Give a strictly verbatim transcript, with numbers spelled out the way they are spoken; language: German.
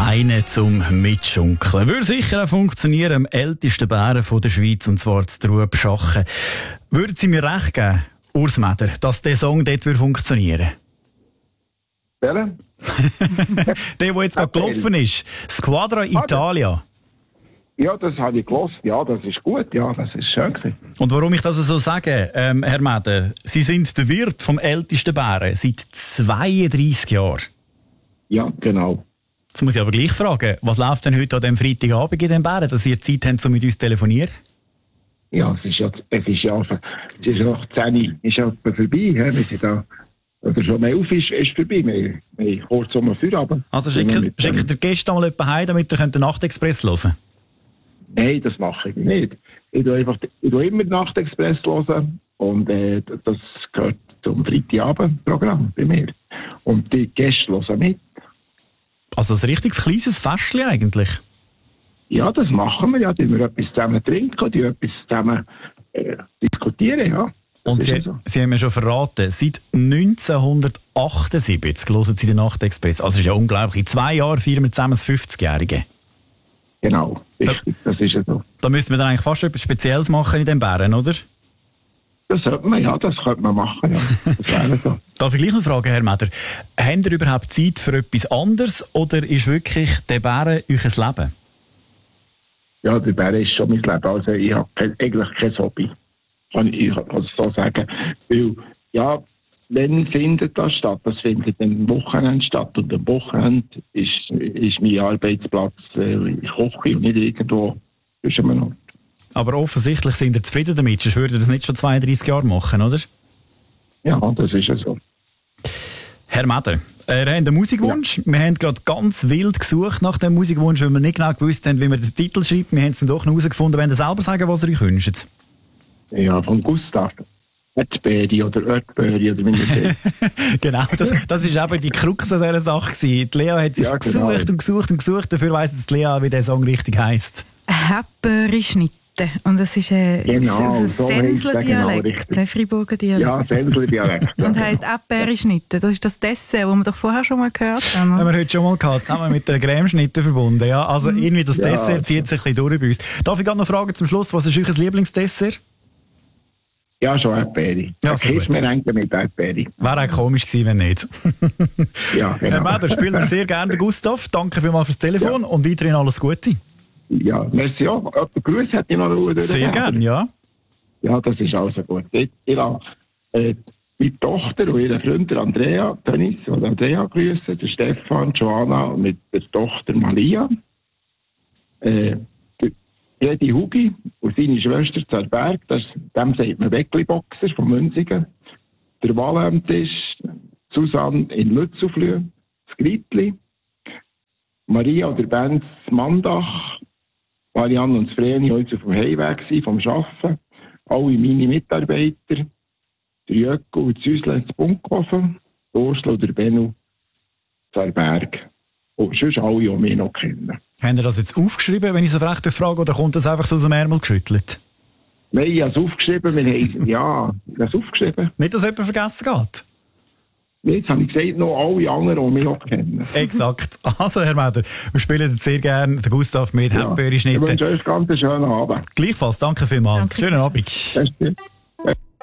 Einen zum Mitschunkeln. Würde sicher auch funktionieren, am ältesten Bären von der Schweiz, und zwar zu Trubschachen. Würden Sie mir recht geben, Urs Meder, dass dieser Song dort funktionieren würde? der, der jetzt gerade gelaufen ist. Squadra Italia. Ja, das habe ich gehört. Ja, das ist gut. Ja, das ist schön gewesen. Und warum ich das so sage, ähm, Herr Meder, Sie sind der Wirt vom ältesten Bären seit zweiunddreissig Jahren. Ja, genau. Jetzt muss ich aber gleich fragen, was läuft denn heute an diesem Freitagabend in den Bären, dass Sie Zeit haben, um mit uns zu telefonieren? Ja, es ist ja, es ist ja, es ist ja zehn, ist ja vorbei. Ja, wir sind da, oder schon elf ist, ist vorbei. Wir, wir kurz um den Feierabend. Also schicken schickt ihr Gäste mal jemanden heim, damit ihr den Nachtexpress hören könnt? Nein, das mache ich nicht. Ich tue einfach, ich tue immer Nachtexpress hören und äh, das gehört zum Freitagabendprogramm bei mir. Und die Gäste hören mit. Also ein richtiges kleines Festchen eigentlich? Ja, das machen wir ja. Die wir etwas zusammen trinken, die etwas zusammen äh, diskutieren, ja. Und Sie, so. Sie haben mir schon verraten, seit neunzehnhundertachtundsiebzig hören Sie den Nachtexpress. Also das ist ja unglaublich. In zwei Jahren feiern wir zusammen das fünfzigjährige. Genau, richtig, da, das ist ja so. Da müssten wir dann eigentlich fast etwas Spezielles machen in den Bären, oder? Das sollte man, ja, das könnte man machen, ja. Das wäre so. Darf ich gleich noch fragen, Herr Meder, haben Sie überhaupt Zeit für etwas anderes oder ist wirklich der Bären euer Leben? Ja, der Bären ist schon mein Leben. Also ich habe kein, eigentlich kein Hobby. Kann ich also so sagen. Weil, ja, wenn findet das statt? Das findet am Wochenende statt. Und am Wochenende ist, ist mein Arbeitsplatz äh, in Koche und nicht irgendwo zwischen einem Ort. Aber offensichtlich sind ihr zufrieden damit, sonst würdet ihr das nicht schon zweiunddreissig Jahre machen, oder? Ja, das ist ja so. Herr Meder, wir haben einen Musikwunsch. Ja. Wir haben gerade ganz wild gesucht nach dem Musikwunsch, weil wir nicht genau gewusst haben, wie wir den Titel schreibt. Wir haben es dann doch noch herausgefunden. Wollt ihr selber sagen, was ihr euch wünscht? Ja, von Gustav. Erdbeere oder Erdbeere oder wie man Genau, das, das ist eben die Krux an dieser Sache gewesen. Die Lea hat sich ja, genau. gesucht und gesucht und gesucht. Dafür weiss jetzt die Lea, wie der Song richtig heisst. Erdbeere schnitte. Und das ist ein, genau, ein so Sensler-Dialekt, genau, ein Friburger Dialekt. Ja, Sensler-Dialekt. Und heisst Erdbeere-Schnitte. Das ist das Dessert, das wir doch vorher schon mal gehört haben. Haben wir heute schon mal gehabt, zusammen mit der Cremeschnitte verbunden. Ja, also irgendwie das ja, Dessert zieht sich ein bisschen durch bei uns. Darf ich gerade noch fragen zum Schluss, was ist euer Lieblingsdessert? Ja, schon Erdbeere. Ja, so Kiss mir eigentlich mit Erdbeere. Wäre auch komisch gewesen, wenn nicht. Ja, genau. Herr Meder, spielen wir sehr gerne den Gustav. Danke vielmals fürs Telefon ja. und weiterhin alles Gute. Ja, merci auch. Jemand Grüße hätte ich noch durch. Sehr gerne, ja. Ja, das ist also gut. Ich, ich habe äh, meine Tochter und ihre Freunde Andrea, Dennis und Andrea grüßen, der Stefan, Joanna und mit der Tochter Malia. Äh, Jedi Hugi und seine Schwester Zerberg, das, dem sagt man Weckli-Boxer von Münzigen. Der Walhemtisch, Susanne in Lützelflüh, das Gritli, Maria und der Benz Mandach, Marianne und Vreni heute auf dem Heimweg vom Arbeiten, alle meine Mitarbeiter, der Jöckel und Züsle in Bunkhofen, der Ursula und der Bennu Zerberg. Und sonst alle, die mich noch kennen. Haben Sie das jetzt aufgeschrieben, wenn ich so frech frage, oder kommt das einfach so aus dem Ärmel geschüttelt? Nein, ich habe es aufgeschrieben. Wir haben, ja, ich habe es aufgeschrieben. Nicht, dass jemand vergessen geht? Jetzt habe ich gesagt, noch alle anderen, die mich noch kennen. Exakt. Also, Herr Meder, wir spielen jetzt sehr gerne den Gustav mit ja. Erdbeere-Schnitte. Ich wünsche euch ganz einen schönen Abend. Gleichfalls, danke vielmals. Danke. Schönen Abend. Danke.